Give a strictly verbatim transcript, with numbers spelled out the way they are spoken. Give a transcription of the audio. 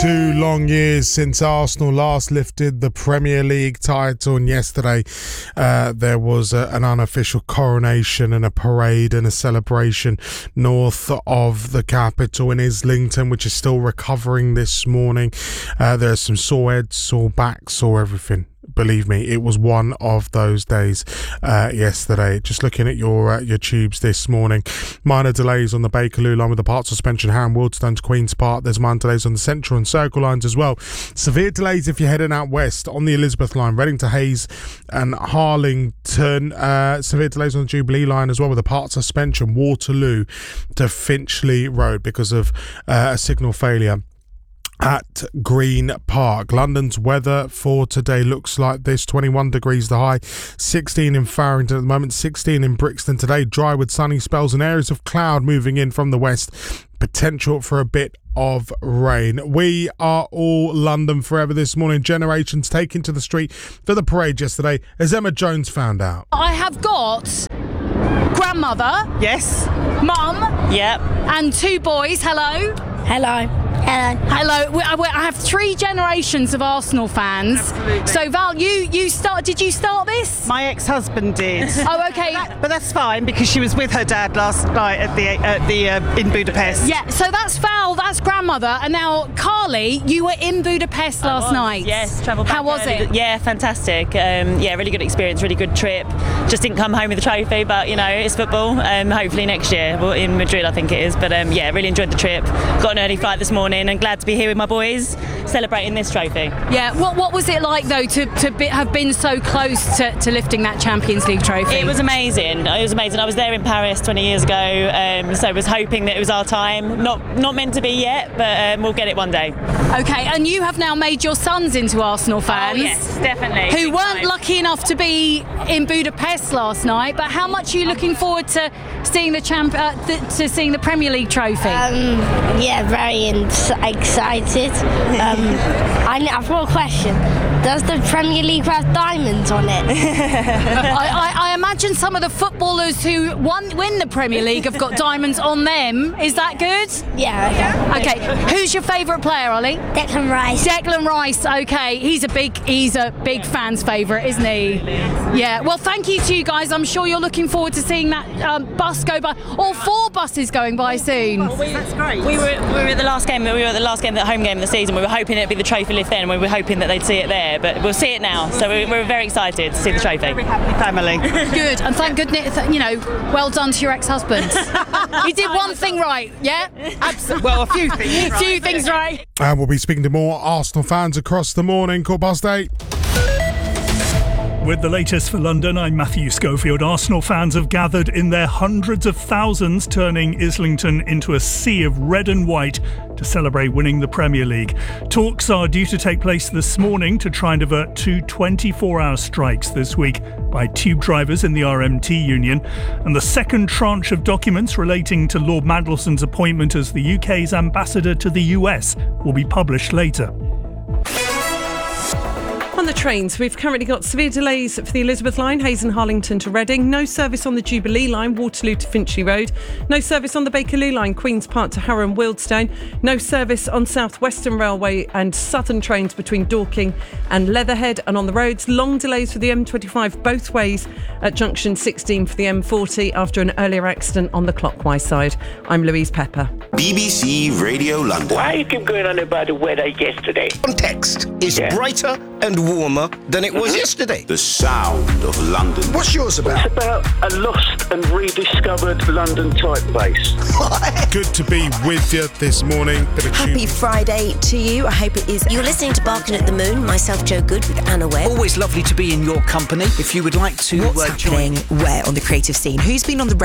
Two long years since Arsenal last lifted the Premier League title, and yesterday uh, there was a, an unofficial coronation and a parade and a celebration north of the capital in Islington, which is still recovering this morning. Uh, there are some sore heads, sore backs, sore everything. Believe me, it was one of those days uh, yesterday. Just looking at your uh, your tubes this morning. Minor delays on the Bakerloo line with the part suspension Harrow and Wealdstone to Queen's Park. There's minor delays on the Central and Circle lines as well. Severe delays if you're heading out west on the Elizabeth line, Reading to Hayes and Harlington. Uh, severe delays on the Jubilee line as well with the part suspension Waterloo to Finchley Road because of uh, a signal failure at Green Park. London's weather for today looks like this: twenty-one degrees the high, sixteen in Farringdon at the moment, sixteen in Brixton today. Dry with sunny spells and areas of cloud moving in from the west. Potential for a bit of rain. We are all London forever this morning. Generations taken to the street for the parade yesterday, as Emma Jones found out. I have got grandmother. Yes. Mum. Yep. And two boys. Hello. Hello. Hello. Hello. We- I I have three generations of Arsenal fans. Absolutely. So Val, you you start. Did you start this? My ex-husband did. Oh, okay. That- but that's fine because she was with her dad last night at the at the uh, in Budapest. Yeah. So that's Val. That's grandmother. And now Carly, you were in Budapest I last was, night. Yes, travelled back. How was early. it? Yeah, fantastic. Um, yeah, really good experience, really good trip. Just didn't come home with a trophy, but you know, it's football. Um, hopefully next year, well, in Madrid, I think it is. But um, yeah, really enjoyed the trip. Got an early flight this morning, and glad to be here with my boys celebrating this trophy. Yeah. What What was it like though to to be, have been so close to, to lifting that Champions League trophy? It was amazing. It was amazing. I was there in Paris twenty years ago, um, so I was hoping that it was our time. Not not meant to be yet, but um, we'll get it one day. Okay. And you have now made your sons into Arsenal fans. Oh, yes, definitely. Who Big weren't time. lucky enough to be in Budapest last night, but how much are you looking forward to seeing the champ uh, th- to seeing the Premier League trophy? Um, yeah, very in- excited. Um, I, I've got a question. Does the Premier League have diamonds on it? I, I, I imagine some of the footballers who won, win the Premier League have got diamonds on them. Is that good? Yeah. Okay. Okay. Who's your favourite player, Ollie? Declan Rice. Declan Rice. Okay, he's a big he's a big fan's favourite, isn't he? Yeah. Well, thank you to you guys. I'm sure you're looking forward to seeing that um, bus go by. All four buses going by soon. That's great. We were we were at the last game. We were at the last game, the home game of the season. We were hoping it'd be the trophy lift then. We were hoping that they'd see it there, but we'll see it now. So we we're very excited to see the trophy. Very happy family. Good, and thank goodness, you know, well done to your ex-husband. He did one thing right, yeah? Absolutely. Well, a few things. A few things right. And we'll be speaking to more Arsenal fans across the morning. Quarter past eight. With the latest for London, I'm Matthew Schofield. Arsenal fans have gathered in their hundreds of thousands, turning Islington into a sea of red and white to celebrate winning the Premier League. Talks are due to take place this morning to try and avert two twenty-four hour strikes this week by tube drivers in the R M T union. And the second tranche of documents relating to Lord Mandelson's appointment as the U K's ambassador to the U S will be published later. On the trains, we've currently got severe delays for the Elizabeth line, Hayes and Harlington to Reading. No service on the Jubilee line, Waterloo to Finchley Road. No service on the Bakerloo line, Queen's Park to Harrow and Wealdstone. No service on South Western Railway and Southern trains between Dorking and Leatherhead. And on the roads, long delays for the M twenty-five both ways at junction sixteen for the M forty after an earlier accident on the clockwise side. I'm Louise Pepper. B B C Radio London. Why you keep going on about the weather yesterday? Context is Yeah. brighter and warmer than it was yesterday. The sound of London. What's yours about? It's about a lost and rediscovered London typeface. Good to be with you this morning. Bit of Happy tune- Friday to you. I hope it is. You're listening to Barking at the Moon, myself, Joe Good, with Anna Webb. Always lovely to be in your company. If you would like to What's uh, join. happening where on the creative scene? Who's been on the